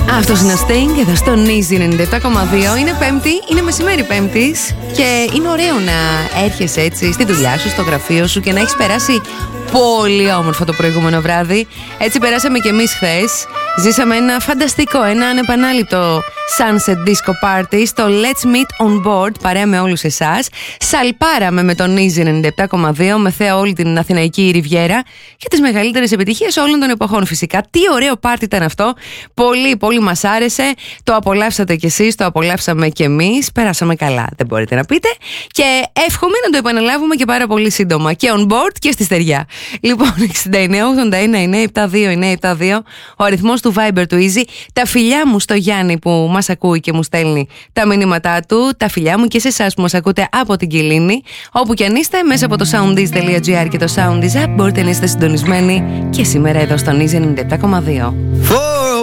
Αυτός είναι ο Sting εδώ στο Easy 97,2. Είναι Πέμπτη, είναι μεσημέρι Πέμπτης και είναι ωραίο να έρχεσαι έτσι στη δουλειά σου, στο γραφείο σου και να έχεις περάσει πολύ όμορφο το προηγούμενο βράδυ. Έτσι περάσαμε και εμείς χθες. Ζήσαμε ένα φανταστικό, ένα ανεπανάληπτο Sunset Disco Party στο Let's Meet on Board, παρέα με όλους εσάς. Σαλπάραμε με τον Easy 97,2, με θέα όλη την Αθηναϊκή Ριβιέρα και τις μεγαλύτερες επιτυχίες όλων των εποχών φυσικά. Τι ωραίο πάρτι ήταν αυτό, πολύ πολύ μας άρεσε, το απολαύσατε κι εσείς, το απολαύσαμε κι εμείς, περάσαμε καλά, δεν μπορείτε να πείτε, και εύχομαι να το επαναλάβουμε και πάρα πολύ σύντομα και on board και στη στεριά. Λοιπόν, 69-81-972-972, ο αριθμός του Viber του Easy. Τα φιλιά μου στο Γιάννη που μας ακούει και μου στέλνει τα μηνύματά του. Τα φιλιά μου και σε εσάς που μας ακούτε από την Κιλίνη. Όπου κι αν είστε, μέσα από το soundease.gr και το Soundease App μπορείτε να είστε συντονισμένοι και σήμερα εδώ στον Easy 97,2.